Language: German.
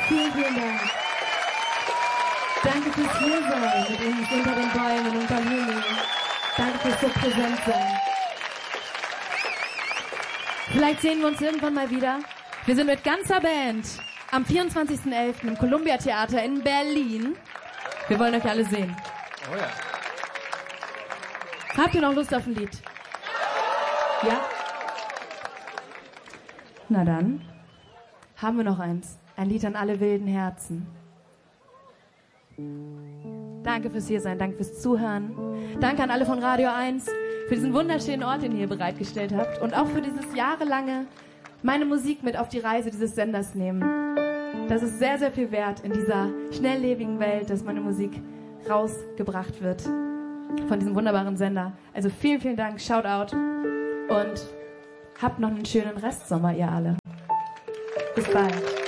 Vielen, vielen Dank. Danke fürs Hiersein mit uns unter den Bäumen und beim Himmel. Danke fürs so präsent sein. Vielleicht sehen wir uns irgendwann mal wieder. Wir sind mit ganzer Band am 24.11. im Columbia Theater in Berlin. Wir wollen euch alle sehen. Oh ja. Habt ihr noch Lust auf ein Lied? Ja? Na dann haben wir noch eins. Ein Lied an alle wilden Herzen. Danke fürs Hiersein, danke fürs Zuhören. Danke an alle von Radio 1 für diesen wunderschönen Ort, den ihr hier bereitgestellt habt. Und auch für dieses jahrelange meine Musik mit auf die Reise dieses Senders nehmen. Das ist sehr, sehr viel wert in dieser schnelllebigen Welt, dass meine Musik rausgebracht wird von diesem wunderbaren Sender. Also vielen, vielen Dank, Shoutout und habt noch einen schönen Restsommer, ihr alle. Bis bald.